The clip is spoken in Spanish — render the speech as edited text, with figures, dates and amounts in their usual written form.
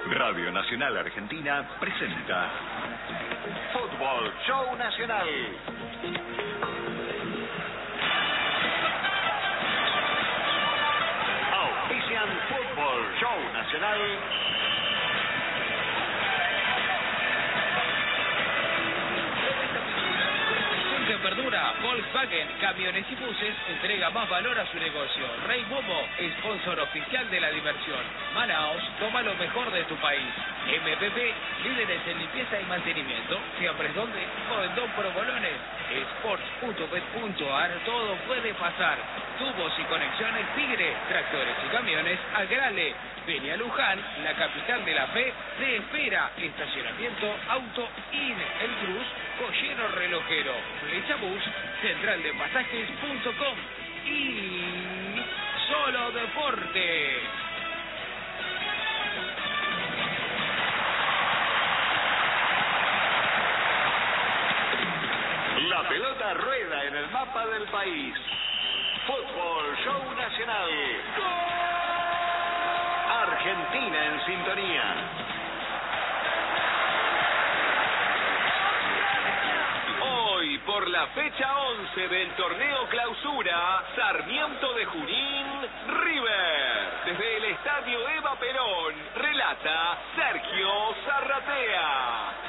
Radio Nacional Argentina presenta Fútbol Show Nacional. Auspician Fútbol Show Nacional. Perdura, Volkswagen, camiones y buses, entrega más valor a su negocio. Rey Momo, sponsor oficial de la diversión. Manaos, toma lo mejor de tu país. MPP, líderes en limpieza y mantenimiento. Siempre es donde, Condón Provolones. Sports.bet.ar, todo puede pasar. Tubos y conexiones Tigre, tractores y camiones, Agrale. Peña Luján, la capital de la fe, te espera. Estacionamiento Auto IN, El Cruz, Collero Relojero, Flecha Bus, centraldepasajes.com y Solo Deporte. La pelota rueda en el mapa del país. Fútbol Show Nacional. Argentina en sintonía. Hoy, por la fecha 11 del torneo Clausura, Sarmiento de Junín, River. Desde el estadio Eva Perón, relata Sergio Zarratea.